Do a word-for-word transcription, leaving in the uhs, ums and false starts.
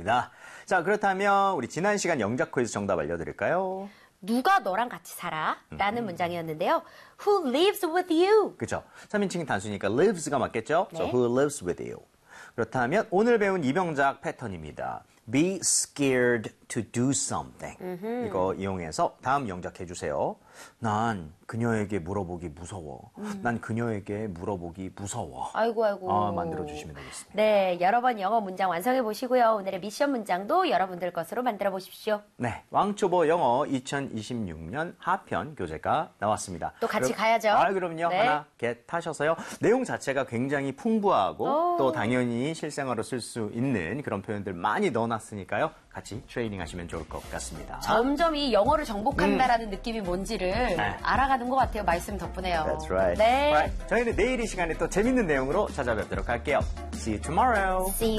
좋습니다. 자, 그렇다면 우리 지난 시간 영작 퀴즈 정답 알려드릴까요? 누가 너랑 같이 살아? 라는 음. 문장이었는데요. Who lives with you? 그렇죠. 삼인칭 단수니까 lives가 맞겠죠? 네. So who lives with you? 그렇다면 오늘 배운 이병작 패턴입니다. Be scared to do something. 음흠. 이거 이용해서 다음 영작해 주세요. 난 그녀에게 물어보기 무서워. 음. 난 그녀에게 물어보기 무서워. 아이고 아이고. 어, 만들어 주시면 되겠습니다. 네, 여러 번 영어 문장 완성해 보시고요. 오늘의 미션 문장도 여러분들 것으로 만들어 보십시오. 네, 왕초보 영어 이천이십육 년 하편 교재가 나왔습니다. 또 같이 그럼, 가야죠. 아, 그럼요. 네. 하나 겟하셔서요. 내용 자체가 굉장히 풍부하고 오. 또 당연히 실생활로 쓸 수 있는 그런 표현들 많이 넣어놨으니까요. 같이 트레이닝 하시면 좋을 것 같습니다. 점점 이 영어를 정복한다라는 음. 느낌이 뭔지를 네. 알아가는 것 같아요. 말씀 덕분에요. That's right. 네. Right. 저희는 내일 이 시간에 또 재밌는 내용으로 찾아뵙도록 할게요. See you tomorrow. See you.